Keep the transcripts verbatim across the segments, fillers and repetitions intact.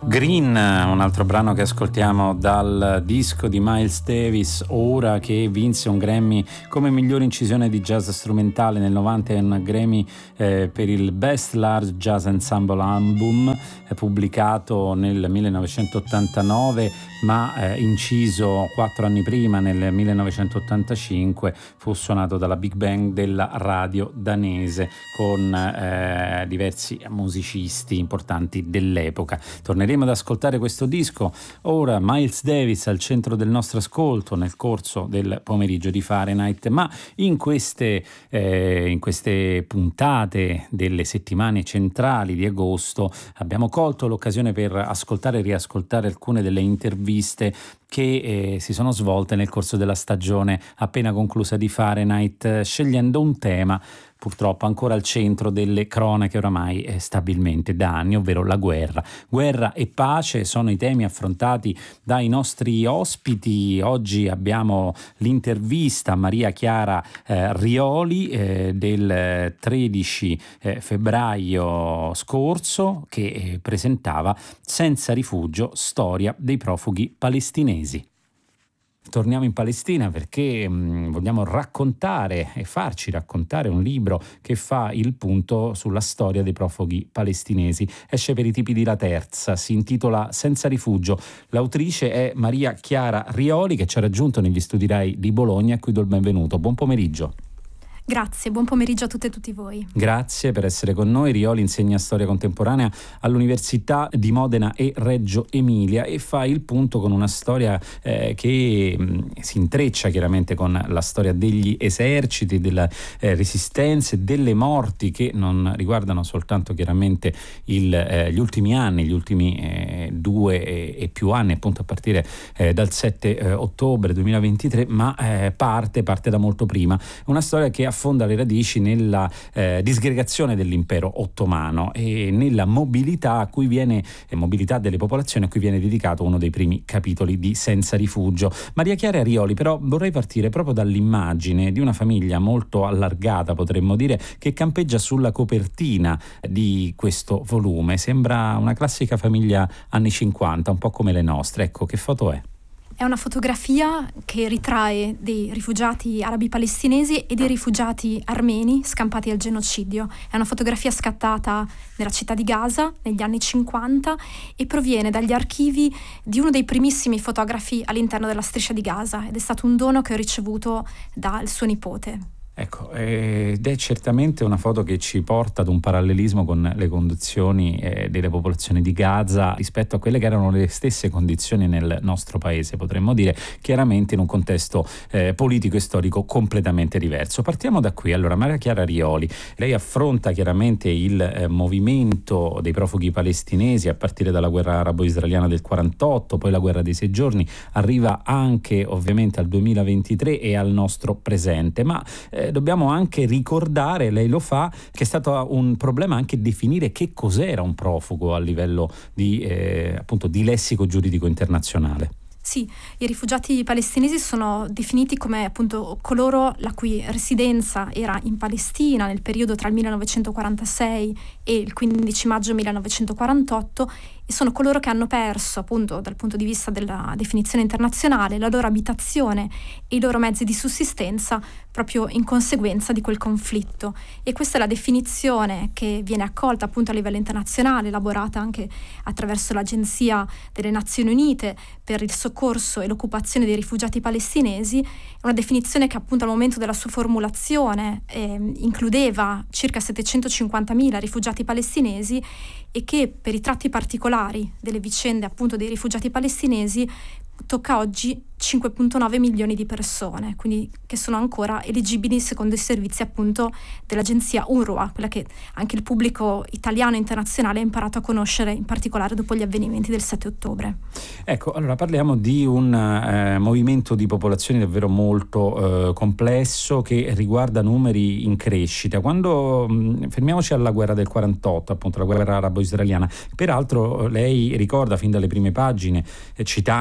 Green, un altro brano che ascoltiamo dal disco di Miles Davis, ora che vinse un Grammy come migliore incisione di jazz strumentale nel novanta e un Grammy eh, per il Best Large Jazz Ensemble Album, eh, pubblicato nel millenovecentottantanove, ma eh, inciso quattro anni prima, nel millenovecentottantacinque, fu suonato dalla Big Band della radio danese con eh, diversi musicisti importanti dell'epoca. Torneremo ad ascoltare questo disco. Ora Miles Davis al centro del nostro ascolto nel corso del pomeriggio di Fahrenheit, ma in queste, eh, in queste puntate delle settimane centrali di agosto abbiamo colto l'occasione per ascoltare e riascoltare alcune delle interviste che eh, si sono svolte nel corso della stagione appena conclusa di Fahrenheit, eh, scegliendo un tema purtroppo ancora al centro delle cronache oramai eh, stabilmente da anni, ovvero la guerra. Guerra e pace sono i temi affrontati dai nostri ospiti. Oggi abbiamo l'intervista a Maria Chiara eh, Rioli eh, del tredici eh, febbraio scorso, che eh, presentava Senza rifugio, storia dei profughi palestinesi. Torniamo in Palestina perché mh, vogliamo raccontare e farci raccontare un libro che fa il punto sulla storia dei profughi palestinesi. Esce per i tipi di La Terza, si intitola Senza rifugio. L'autrice è Maria Chiara Rioli, che ci ha raggiunto negli studi Rai di Bologna, a cui do il benvenuto. Buon pomeriggio. Grazie, buon pomeriggio a tutte e tutti voi. Grazie per essere con noi. Rioli insegna storia contemporanea all'Università di Modena e Reggio Emilia e fa il punto con una storia eh, che mh, si intreccia chiaramente con la storia degli eserciti, delle eh, resistenze, delle morti che non riguardano soltanto chiaramente il, eh, gli ultimi anni, gli ultimi eh, due e, e più anni, appunto a partire eh, dal sette eh, ottobre duemilaventitré, ma eh, parte, parte da molto prima. Una storia che affonda le radici nella eh, disgregazione dell'impero ottomano e nella mobilità a cui viene eh, mobilità delle popolazioni a cui viene dedicato uno dei primi capitoli di Senza rifugio. Maria Chiara Rioli, però vorrei partire proprio dall'immagine di una famiglia molto allargata, potremmo dire, che campeggia sulla copertina di questo volume. Sembra una classica famiglia anni cinquanta, un po' come le nostre. Ecco, che foto è? È una fotografia che ritrae dei rifugiati arabi palestinesi e dei rifugiati armeni scampati al genocidio. È una fotografia scattata nella città di Gaza negli anni cinquanta e proviene dagli archivi di uno dei primissimi fotografi all'interno della striscia di Gaza ed è stato un dono che ho ricevuto dal suo nipote. Ecco, ed è certamente una foto che ci porta ad un parallelismo con le condizioni eh, delle popolazioni di Gaza rispetto a quelle che erano le stesse condizioni nel nostro paese, potremmo dire, chiaramente in un contesto eh, politico e storico completamente diverso. Partiamo da qui. Allora, Maria Chiara Rioli, lei affronta chiaramente il eh, movimento dei profughi palestinesi a partire dalla guerra arabo-israeliana del quarantotto, poi la guerra dei sei giorni, arriva anche ovviamente al duemilaventitré e al nostro presente, ma eh, dobbiamo anche ricordare, lei lo fa, che è stato un problema anche definire che cos'era un profugo a livello di, eh, appunto, di lessico giuridico internazionale. Sì, i rifugiati palestinesi sono definiti come appunto coloro la cui residenza era in Palestina nel periodo tra il millenovecentoquarantasei e il quindici maggio millenovecentoquarantotto e sono coloro che hanno perso, appunto dal punto di vista della definizione internazionale, la loro abitazione e i loro mezzi di sussistenza proprio in conseguenza di quel conflitto. E questa è la definizione che viene accolta appunto a livello internazionale, elaborata anche attraverso l'Agenzia delle Nazioni Unite per il soccorso e l'occupazione dei rifugiati palestinesi. È una definizione che appunto al momento della sua formulazione eh, includeva circa settecentocinquantamila rifugiati palestinesi e che per i tratti particolari delle vicende appunto dei rifugiati palestinesi tocca oggi cinque virgola nove milioni di persone, quindi che sono ancora eligibili secondo i servizi appunto dell'agenzia UNRWA, quella che anche il pubblico italiano e internazionale ha imparato a conoscere, in particolare dopo gli avvenimenti del sette ottobre. Ecco, allora parliamo di un eh, movimento di popolazioni davvero molto eh, complesso che riguarda numeri in crescita. Quando mh, fermiamoci alla guerra del quarantotto, appunto la guerra arabo-israeliana, peraltro lei ricorda fin dalle prime pagine, eh, citando anche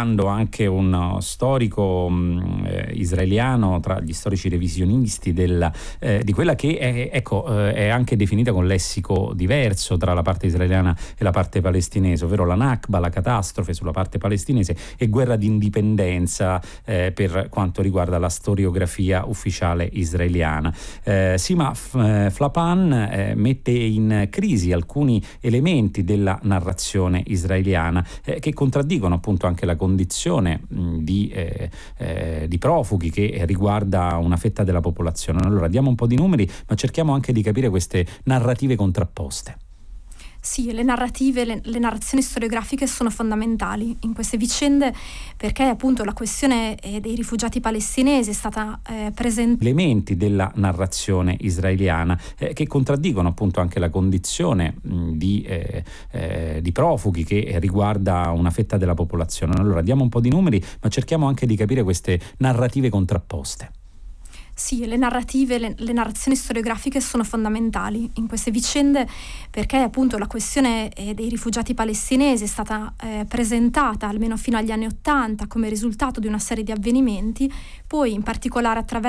anche un storico mh, eh, israeliano tra gli storici revisionisti del, eh, di quella che è, ecco, eh, è anche definita con lessico diverso tra la parte israeliana e la parte palestinese, ovvero la Nakba, la catastrofe sulla parte palestinese, e guerra di indipendenza eh, per quanto riguarda la storiografia ufficiale israeliana. Eh, Sima F- Flapan eh, mette in crisi alcuni elementi della narrazione israeliana eh, che contraddicono appunto anche la condizione mh, di, eh, eh, di profughi che riguarda una fetta della popolazione. Allora diamo un po' di numeri, ma cerchiamo anche di capire queste narrative contrapposte. Sì, le narrative, le, le narrazioni storiografiche sono fondamentali in queste vicende, perché appunto la questione eh, dei rifugiati palestinesi è stata eh, presentata. Elementi della narrazione israeliana eh, che contraddicono appunto anche la condizione mh, di, eh, eh, di profughi che riguarda una fetta della popolazione. Allora diamo un po' di numeri, ma cerchiamo anche di capire queste narrative contrapposte. Sì, le narrative, le, le narrazioni storiografiche sono fondamentali in queste vicende, perché appunto la questione eh, dei rifugiati palestinesi è stata eh, presentata almeno fino agli anni Ottanta come risultato di una serie di avvenimenti, poi in particolare attraverso